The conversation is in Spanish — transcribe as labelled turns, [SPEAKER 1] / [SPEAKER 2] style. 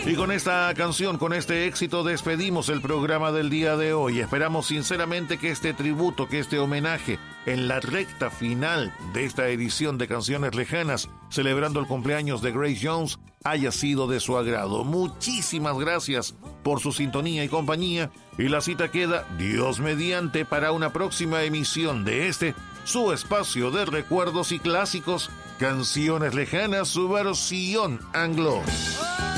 [SPEAKER 1] Y con esta canción, con este éxito, despedimos el programa del día de hoy. Esperamos sinceramente que este tributo, que este homenaje en la recta final de esta edición de Canciones Lejanas, celebrando el cumpleaños de Grace Jones, haya sido de su agrado. Muchísimas gracias por su sintonía y compañía. Y la cita queda, Dios mediante, para una próxima emisión de su espacio de recuerdos y clásicos, Canciones Lejanas, su versión anglo.